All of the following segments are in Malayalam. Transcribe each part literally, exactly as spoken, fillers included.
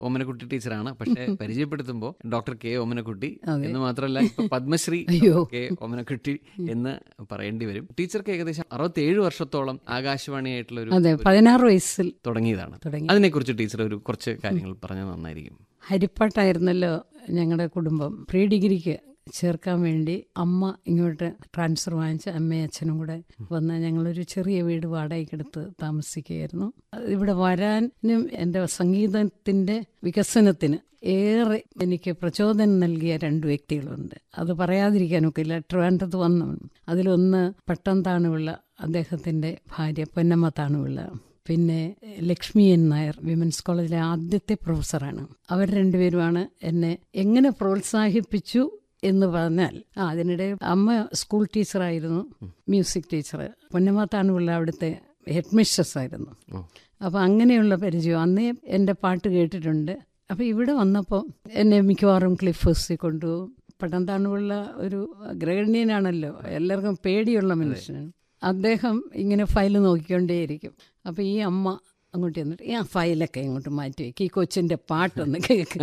ഓമനക്കുട്ടി ടീച്ചറാണ്. പക്ഷെ പരിചയപ്പെടുത്തുമ്പോൾ ഡോക്ടർ കെ ഓമനക്കുട്ടി എന്ന് മാത്രമല്ല, ഇപ്പൊ പത്മശ്രീ കെ ഓമനക്കുട്ടി എന്ന് പറയേണ്ടി വരും. ടീച്ചർക്ക് ഏകദേശം അറുപത്തിയേഴ് വർഷത്തോളം ആകാശവാണിയായിട്ടുള്ള ഒരു പതിനാറ് വയസ്സിൽ തുടങ്ങിയതാണ്. അതിനെക്കുറിച്ച് ടീച്ചർ ഒരു കുറച്ച് കാര്യങ്ങൾ പറഞ്ഞാൽ നന്നായിരിക്കും. ഹരിപ്പാട്ടായിരുന്നല്ലോ ഞങ്ങളുടെ കുടുംബം. പ്രീ ഡിഗ്രിക്ക് ചേർക്കാൻ വേണ്ടി അമ്മ ഇങ്ങോട്ട് ട്രാൻസ്ഫർ വാങ്ങിച്ച് അമ്മയും അച്ഛനും കൂടെ വന്ന് ഞങ്ങളൊരു ചെറിയ വീട് വാടകയ്ക്കെടുത്ത് താമസിക്കുകയായിരുന്നു. ഇവിടെ വരാനും എൻ്റെ സംഗീതത്തിൻ്റെ വികസനത്തിന് ഏറെ എനിക്ക് പ്രചോദനം നൽകിയ രണ്ട് വ്യക്തികളുണ്ട്. അത് പറയാതിരിക്കാനൊക്കില്ല. ട്രിവാൻഡ്രത്ത് വന്നു. അതിലൊന്ന് പട്ടം താണുപിള്ള, അദ്ദേഹത്തിൻ്റെ ഭാര്യ പൊന്നമ്മ താണുപിള്ള. പിന്നെ ലക്ഷ്മി എൻ നായർ, വിമൻസ് കോളേജിലെ ആദ്യത്തെ പ്രൊഫസറാണ്. അവർ രണ്ടുപേരുമാണ് എന്നെ എങ്ങനെ പ്രോത്സാഹിപ്പിച്ചു എന്ന് പറഞ്ഞാൽ, ആ അതിനിടെ അമ്മ school ടീച്ചറായിരുന്നു, music teacher. Ponnamma Thanupillai അവിടുത്തെ ഹെഡ് മിസ്ട്രസ് ആയിരുന്നു. അപ്പോൾ അങ്ങനെയുള്ള പരിചയം അന്നേ എൻ്റെ പാട്ട് കേട്ടിട്ടുണ്ട്. അപ്പോൾ ഇവിടെ വന്നപ്പോൾ എന്നെ മിക്കവാറും ക്ലിഫ് ഹൗസിൽ കൊണ്ടുപോകും. പട്ടം താണുപിള്ള ഒരു അഗ്രഗണ്യനാണല്ലോ, എല്ലാവർക്കും പേടിയുള്ള മനുഷ്യനാണ്. അദ്ദേഹം ഇങ്ങനെ ഫയൽ നോക്കിക്കൊണ്ടേയിരിക്കും. അപ്പോൾ ഈ അമ്മ അങ്ങോട്ട് ചെന്നിട്ട് ഈ ആ ഫയലൊക്കെ ഇങ്ങോട്ട് മാറ്റി വയ്ക്കും, ഈ കൊച്ചിൻ്റെ പാട്ടൊന്ന് കേൾക്ക്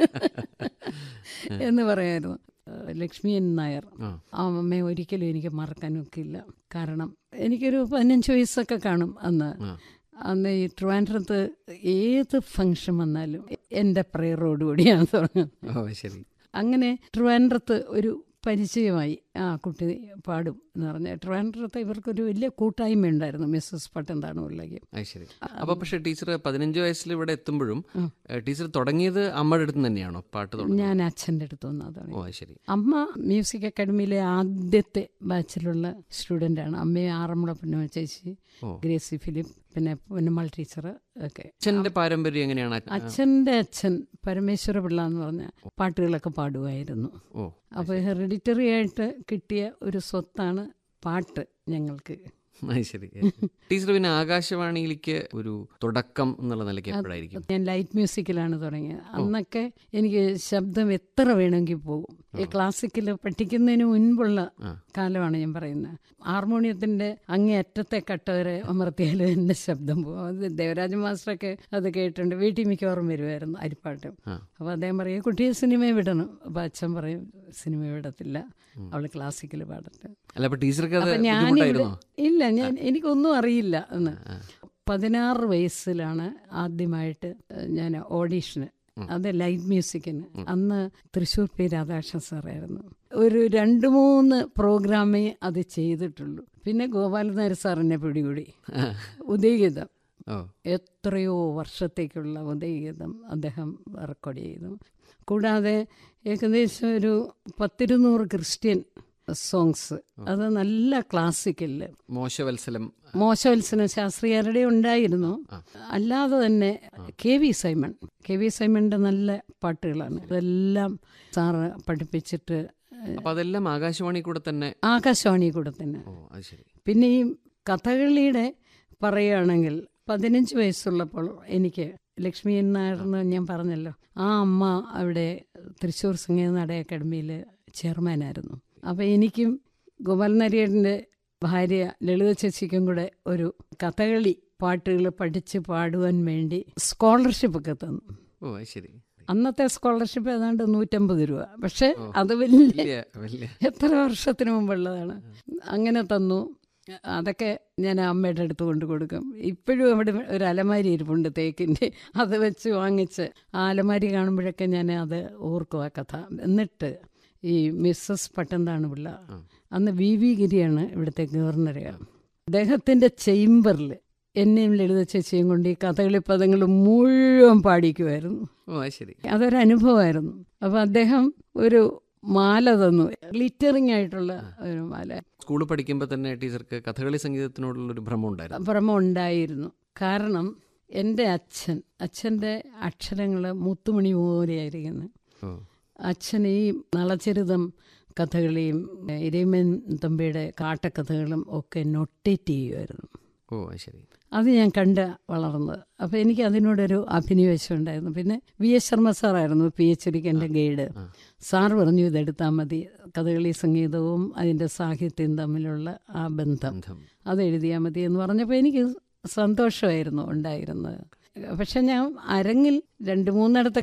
എന്ന് പറയായിരുന്നു. ലക്ഷ്മി എൻ നായർ, ആ അമ്മയെ ഒരിക്കലും എനിക്ക് മറക്കാനൊക്കില്ല. കാരണം എനിക്കൊരു പതിനഞ്ച് വയസ്സൊക്കെ കാണും അന്ന്. അന്ന് ഈ ട്രിവാൻഡ്രത്ത് ഏത് ഫംഗ്ഷൻ വന്നാലും എൻ്റെ പ്രയറോടുകൂടിയാണ് തുടങ്ങുന്നത്. അങ്ങനെ ട്രിവാൻഡ്രത്ത് ഒരു പരിചയമായി. ആ കുട്ടി പാടും എന്ന് പറഞ്ഞാൽ ട്രിവാൻഡ്രത്ത് ഇവർക്കൊരു വലിയ കൂട്ടായ്മ ഉണ്ടായിരുന്നു, മിസ്സസ് പട്ടം താണുപിള്ളയ്ക്ക്. ശരി. അപ്പോൾ പക്ഷേ ടീച്ചർ പതിനഞ്ച് വയസ്സിൽ ഇവിടെ എത്തുമ്പോഴും ടീച്ചർ തുടങ്ങിയത് അമ്മയുടെ അടുത്ത് തന്നെയാണോ പാട്ട്? ഞാൻ അച്ഛൻ്റെ അടുത്ത് വന്നതാണ്. ഓ ശരി. അമ്മ മ്യൂസിക് അക്കാഡമിയിലെ ആദ്യത്തെ ബാച്ചിലുള്ള സ്റ്റുഡൻ്റാണ്. അമ്മയെ ആറന്മുള പൊന്നമ്മ ചേച്ചി, ഗ്രേസി ഫിലിപ്പ്, പിന്നെ പൊന്നമ്മൾ ടീച്ചർ ഒക്കെ. അച്ഛൻ്റെ പാരമ്പര്യം എങ്ങനെയാണ്? അച്ഛൻ്റെ അച്ഛൻ പരമേശ്വര പിള്ള എന്ന് പറഞ്ഞ പാട്ടുകളൊക്കെ പാടുമായിരുന്നു. അപ്പോൾ ഹെറിഡിറ്ററി ആയിട്ട് കിട്ടിയ ഒരു സ്വത്താണ് പാട്ട് ഞങ്ങൾക്ക്. ശരി. ടീച്ചർ പിന്നെ ആകാശവാണിയിലേക്ക് ഒരു തുടക്കം എന്നുള്ള നിലയ്ക്ക് എപ്പോഴായിരിക്കും? ഞാൻ ലൈറ്റ് മ്യൂസിക്കിലാണ് തുടങ്ങിയത്. അന്നൊക്കെ എനിക്ക് ശബ്ദം എത്ര വേണമെങ്കിൽ പോകും. ഈ ക്ലാസിക്കൽ പഠിക്കുന്നതിന് മുൻപുള്ള കാലമാണ് ഞാൻ പറയുന്നത്. ഹാർമോണിയത്തിന്റെ അങ്ങേ അറ്റത്തെ കട്ട വരെ അമർത്തിയാലും എൻ്റെ ശബ്ദം പോകും. അത് ദേവരാജ മാസ്റ്ററൊക്കെ അത് കേട്ടിട്ടുണ്ട്. വീട്ടിൽ മിക്കവാറും വരുമായിരുന്നു അരിപ്പാട്ട്. അപ്പോൾ അദ്ദേഹം പറയും കുട്ടിയെ സിനിമയെ വിടണം. അപ്പോൾ അച്ഛൻ പറയും സിനിമ വിടത്തില്ല, അവള് ക്ലാസിക്കൽ പാടട്ടെ. ഞാനില്ല, ഇല്ല, ഞാൻ എനിക്കൊന്നും അറിയില്ല എന്ന്. പതിനാറ് വയസ്സിലാണ് ആദ്യമായിട്ട് ഞാൻ ഓഡീഷന്, അത് ലൈറ്റ് മ്യൂസിക്കിന്. അന്ന് തൃശ്ശൂർ പി രാധാകൃഷ്ണൻ സാറായിരുന്നു. ഒരു രണ്ട് മൂന്ന് പ്രോഗ്രാമേ അത് ചെയ്തിട്ടുള്ളൂ. പിന്നെ ഗോപാലൻ നായർ സാറിനെ പിടികൂടി. ഉദയഗീതം എത്രയോ വർഷത്തേക്കുള്ള ഉദയഗീതം അദ്ദേഹം റെക്കോർഡ് ചെയ്തു. കൂടാതെ ഏകദേശം ഒരു പത്തിരുന്നൂറ് ക്രിസ്ത്യൻ സോങ്സ്, അത് നല്ല ക്ലാസിക്കല്. മോശവത്സലം മോശവത്സലം ശാസ്ത്രീയരുടെ ഉണ്ടായിരുന്നു. അല്ലാതെ തന്നെ K V Simon K V സൈമണിന്റെ നല്ല പാട്ടുകളാണ്. അതെല്ലാം സാറ് പഠിപ്പിച്ചിട്ട്. അതെല്ലാം ആകാശവാണി കൂടെ തന്നെ ആകാശവാണി കൂടെ തന്നെ. പിന്നെ ഈ കഥകളിയുടെ പറയുകയാണെങ്കിൽ പതിനഞ്ച് വയസ്സുള്ളപ്പോൾ എനിക്ക് ലക്ഷ്മി എൻ നായർ എന്ന് ഞാൻ പറഞ്ഞല്ലോ, ആ അമ്മ അവിടെ തൃശ്ശൂർ സംഗീത നാടക അക്കാദമിയിൽ ചെയർമാനായിരുന്നു. അപ്പോൾ എനിക്കും ഗോപാലൻ നായരുടെ ഭാര്യ ലളിത ചേച്ചിക്കും കൂടെ ഒരു കഥകളി പാട്ടുകൾ പഠിച്ച് പാടുവാൻ വേണ്ടി സ്കോളർഷിപ്പ് ഒക്കെ തന്നു. ഓ ശരി. അന്നത്തെ സ്കോളർഷിപ്പ് ഏതാണ്ട് നൂറ്റമ്പത് രൂപ. പക്ഷെ അത് വലിയ എത്ര വർഷത്തിന് മുമ്പുള്ളതാണ്. അങ്ങനെ തന്നു. അതൊക്കെ ഞാൻ അമ്മയുടെ അടുത്ത് കൊണ്ട് കൊടുക്കും. ഇപ്പോഴും അവിടെ ഒരു അലമാരി ഇരിപ്പുണ്ട് തേക്കിൻ്റെ, അത് വെച്ച് വാങ്ങിച്ച് ആ അലമാരി കാണുമ്പോഴൊക്കെ ഞാൻ അത് ഓർക്കും ആ കഥ. എന്നിട്ട് ഈ മിസ്സസ് പട്ടം താണുപിള്ള, അന്ന് വി വി ഗിരിയാണ് ഇവിടുത്തെ ഗവർണറെ. അദ്ദേഹത്തിൻ്റെ ചേംബറിൽ എന്നെയും ലളിത ചേച്ചിയും കൊണ്ട് ഈ കഥകളി പദങ്ങൾ മുഴുവൻ പാടിക്കുമായിരുന്നു. അതൊരനുഭവമായിരുന്നു. അപ്പോൾ അദ്ദേഹം ഒരു മാല തന്നു, ഗ്ലിറ്ററിംഗ് ആയിട്ടുള്ള ഒരു മാല. സ്കൂളിൽ പഠിക്കുമ്പോൾ തന്നെ ടീച്ചർക്ക് കഥകളി സംഗീതത്തിനോടുള്ളൊരു ഭ്രമം ഉണ്ടായിരുന്നു. ഭ്രമം ഉണ്ടായിരുന്നു. കാരണം എൻ്റെ അച്ഛൻ അച്ഛൻ്റെ അക്ഷരങ്ങൾ മുത്തുമണി പോലെയായിരിക്കുന്നു. അച്ഛൻ ഈ നളചരിതം കഥകളിയും ഇരയിമ്മൻ തമ്പിയുടെ കാട്ടക്കഥകളും ഒക്കെ നൊട്ടേറ്റ് ചെയ്യുമായിരുന്നു. ഓ ശരി. അത് ഞാൻ കണ്ട് വളർന്നത്. അപ്പോൾ എനിക്ക് അതിനോടൊരു അഭിനിവേശം ഉണ്ടായിരുന്നു. പിന്നെ V S Sharma സാറായിരുന്നു P H ഡിക്ക് എൻ്റെ ഗൈഡ്. സാർ പറഞ്ഞു ഇതെടുത്താൽ മതി, കഥകളി സംഗീതവും അതിൻ്റെ സാഹിത്യവും തമ്മിലുള്ള ആ ബന്ധം അത് എഴുതിയാൽ മതി എന്ന് പറഞ്ഞപ്പോൾ എനിക്ക് സന്തോഷമായിരുന്നു ഉണ്ടായിരുന്നത്. പക്ഷെ ഞാൻ അരങ്ങിൽ രണ്ട് മൂന്നിടത്ത്